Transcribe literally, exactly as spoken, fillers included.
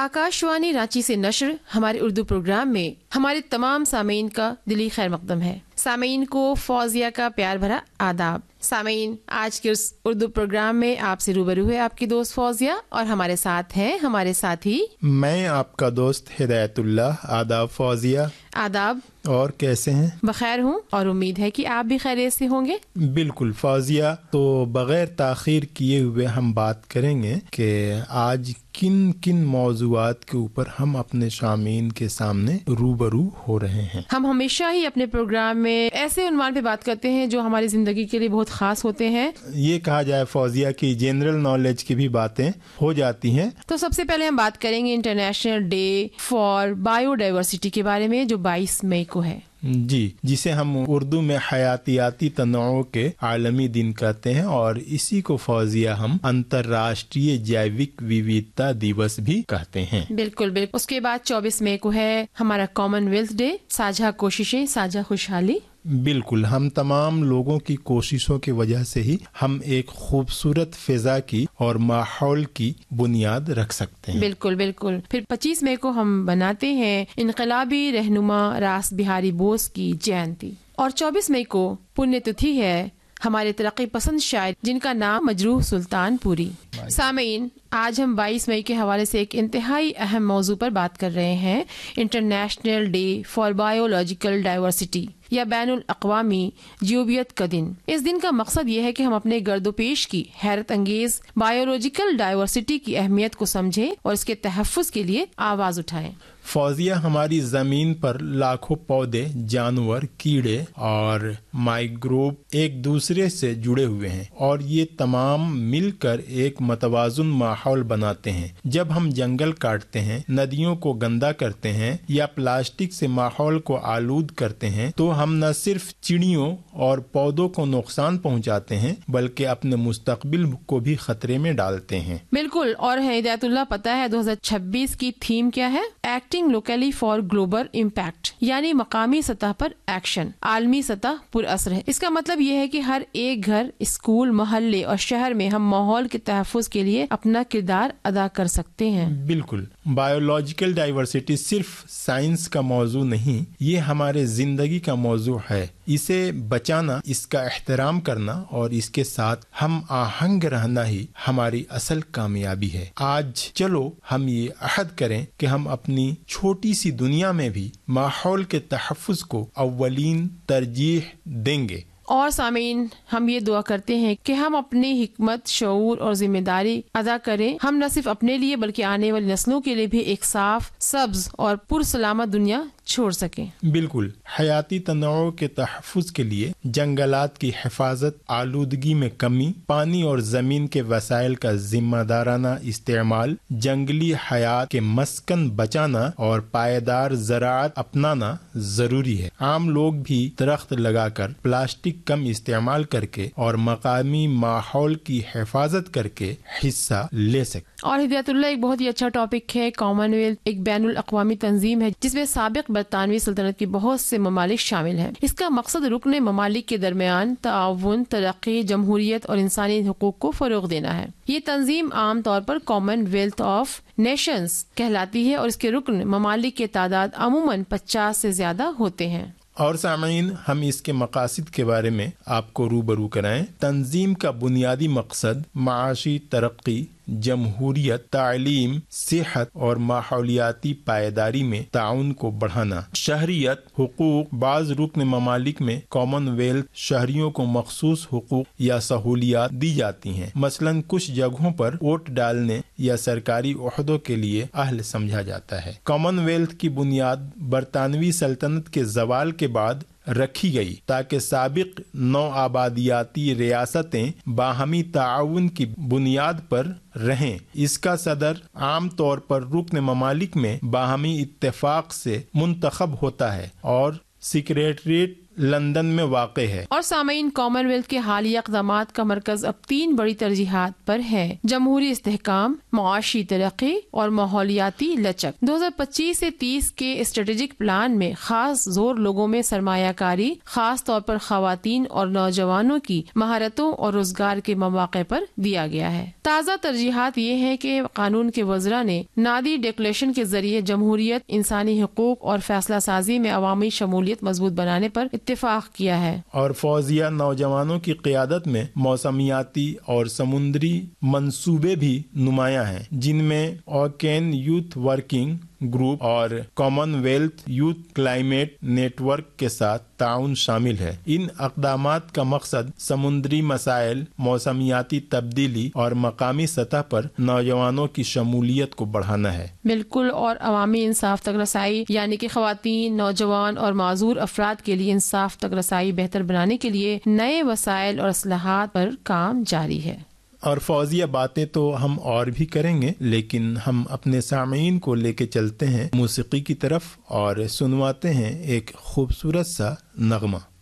आकाशवाणी रांची से नश्र हमारे उर्दू प्रोग्राम में हमारे तमाम सामीन का दिली खैर मकदम है। सामीन को फौजिया का प्यार भरा आदाब। सामीन, आज के उस उर्दू प्रोग्राम में आपसे रूबरू है आपकी दोस्त फौजिया और हमारे साथ हैं हमारे साथी मैं आपका दोस्त हिदायतुल्लाह। आदाब फौजिया। आदाब। और कैसे हैं? बखैर हूँ और उम्मीद है कि आप भी खैरियत से होंगे। बिल्कुल फौजिया, तो बगैर ताखीर किए हुए हम बात करेंगे कि आज किन किन मौजूआत के ऊपर हम अपने शामीन के सामने रूबरू हो रहे हैं। हम हमेशा ही अपने प्रोग्राम में ऐसे उन्वान पे बात करते हैं जो हमारी जिंदगी के लिए बहुत खास होते हैं। ये कहा जाए फौजिया की जनरल नॉलेज की भी बातें हो जाती हैं। तो सबसे पहले हम बात करेंगे इंटरनेशनल डे फॉर बायोडाइवर्सिटी के बारे में जो बाईस मई को है। जी, जिसे हम उर्दू में हयातियाती तनों के आलमी दिन कहते हैं और इसी को फौजिया हम अंतर्राष्ट्रीय जैविक विविधता दिवस भी कहते हैं। बिल्कुल बिल्कुल। उसके बाद चौबीस मई को है हमारा कॉमनवेल्थ डे, साझा कोशिशें साझा खुशहाली। बिल्कुल, हम तमाम लोगों की कोशिशों की वजह से ही हम एक खूबसूरत फिजा की और माहौल की बुनियाद रख सकते हैं। बिल्कुल बिल्कुल। फिर पच्चीस मई को हम बनाते हैं इनकलाबी रहनुमा रास बिहारी बोस की जयंती और चौबीस मई को पुण्यतिथि है हमारे तरक्की पसंद शायर जिनका नाम मजरूह सुल्तानपुरी। सामीन, आज हम बाईस मई के हवाले से एक इंतहाई अहम मौजू पर बात कर रहे हैं, international day for biological diversity या बैनुल अक़वामी जियोबियत का दिन। इस दिन का मकसद ये है कि हम अपने गर्दोपेश की हैरत अंगेज बायोलॉजिकल डाइवर्सिटी की अहमियत को समझें और इसके तहफ़्फ़ुज़ के लिए आवाज़ उठाएं। फौजिया, हमारी जमीन पर लाखों पौधे, जानवर, कीड़े और माइक्रोब एक दूसरे से जुड़े हुए हैं और ये तमाम मिलकर एक मतवाजुन माहौल बनाते हैं। जब हम जंगल काटते हैं, नदियों को गंदा करते हैं या प्लास्टिक से माहौल को आलूद करते हैं तो हम न सिर्फ चिड़ियों और पौधों को नुकसान पहुंचाते हैं बल्कि अपने मुस्तकबिल को भी खतरे में डालते हैं। बिल्कुल। और हिदायतुल्लाह, पता है दो हज़ार छब्बीस की थीम क्या है? Acting locally for global impact, यानी मकामी सतह पर एक्शन आलमी सतह पुर असर है। इसका मतलब ये है कि हर एक घर, स्कूल, मोहल्ले और शहर में हम माहौल के तहफ़्फ़ुज़ के लिए अपना किरदार अदा कर सकते हैं। बिल्कुल। बायोलॉजिकल डाइवर्सिटी सिर्फ साइंस का मौजू नहीं, ये हमारे जिंदगी का मौजू है। इसे बचाना, इसका एहतराम करना और इसके साथ हम आहंग रहना ही हमारी असल कामयाबी है। आज चलो हम ये अहद करें कि हम अपनी छोटी सी दुनिया में भी माहौल के तहफ़्फ़ुज़ को अव्वलीन तरजीह देंगे। और सामीन, हम ये दुआ करते हैं कि हम अपनी हिकमत, शऊर और जिम्मेदारी अदा करें। हम न सिर्फ अपने लिए बल्कि आने वाली नस्लों के लिए भी एक साफ, सब्ज और पुरसलामत दुनिया छोड़ सकें। बिल्कुल। हयाती तनों के तहफ़्फ़ुज़ के लिए जंगलात की हिफाजत, आलूदगी में कमी, पानी और जमीन के वसाइल का जिम्मेदाराना इस्तेमाल, जंगली हयात के मस्कन बचाना और पायदार ज़राअत अपनाना जरूरी है। आम लोग भी दरख्त लगाकर, प्लास्टिक कम इस्तेमाल करके और मकामी माहौल की हिफाजत करके हिस्सा ले सकते। और हिदायतुल्लाह, एक बहुत ही अच्छा टॉपिक है। कॉमनवेल्थ एक बैनुल अक़वामी तंजीम है जिसमें साबिक बरतानवी सल्तनत के बहुत से ममालिक शामिल हैं। इसका मकसद रुकन ममालिक के दरमियान ताउन, तरक्की, जमहूरियत और इंसानी हुकूक को फरोग देना है। ये तंजीम आम तौर पर कॉमनवेल्थ ऑफ नेशंस कहलाती है और इसके रुकन ममालिक के तादाद अमूमन पचास से ज्यादा होते हैं। और सामीन, हम इसके मकासद के बारे में आपको रूबरू कराएं। तंजीम का बुनियादी मकसद माशी तरक्की, जमहूरियत, तालीम, सेहत और माहौलियाती पायदारी में ताउन को बढ़ाना। शहरियत हुकूक, बाज रुकन ममालिक में कॉमनवेल्थ शहरियों को मखसूस हुकूक या सहूलियात दी जाती हैं। मसलन कुछ जगहों पर वोट डालने या सरकारी ओहदों के लिए अहल समझा जाता है। कॉमनवेल्थ की बुनियाद बरतानवी सल्तनत के जवाल के बाद रखी गई ताकि साबिक नौ आबादियाती रियासतें बाहमी ताउन की बुनियाद पर रहें। इसका सदर आम तौर पर रुकन ममालिक में बाहमी इत्तेफाक से मुंतखब होता है और सेक्रेटरीट لندن میں واقع ہے۔ اور سامعین، کامن ویلتھ کے حالیہ اقدامات کا مرکز اب تین بڑی ترجیحات پر ہے: جمہوری استحکام، معاشی ترقی اور ماحولیاتی لچک۔ دو ہزار پچیس سے تیس کے اسٹریٹجک پلان میں خاص زور لوگوں میں سرمایہ کاری، خاص طور پر خواتین اور نوجوانوں کی مہارتوں اور روزگار کے مواقع پر دیا گیا ہے۔ تازہ ترجیحات یہ ہیں کہ قانون کے وزراء نے نادی ڈیکلیریشن کے ذریعے جمہوریت، انسانی حقوق اور فیصلہ سازی میں عوامی شمولیت مضبوط بنانے پر اتفاق کیا ہے۔ اور فوزیہ نوجوانوں کی قیادت میں موسمیاتی اور سمندری منصوبے بھی نمایاں ہیں، جن میں اوکین یوتھ ورکنگ گروپ اور common wealth youth climate net work کے ساتھ تعاون شامل ہے۔ ان اقدامات کا مقصد سمندری مسائل، موسمیاتی تبدیلی اور مقامی سطح پر نوجوانوں کی شمولیت کو بڑھانا ہے۔ بالکل، اور عوامی انصاف تک رسائی، یعنی کہ خواتین، نوجوان اور معذور افراد کے لیے انصاف تک رسائی بہتر بنانے کے لیے نئے وسائل اور اصلاحات پر کام جاری ہے۔ اور فوزیہ باتیں تو ہم اور بھی کریں گے، لیکن ہم اپنے سامعین کو لے کے چلتے ہیں موسیقی کی طرف اور سنواتے ہیں ایک خوبصورت سا نغمہ۔